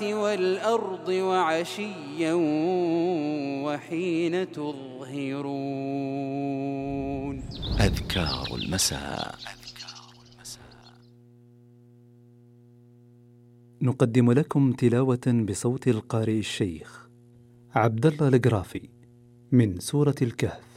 والأرض وعشيا وحين تظهرون. أذكار المساء. نقدم لكم تلاوة بصوت القارئ الشيخ عبد الله القرافي من سورة الكهف.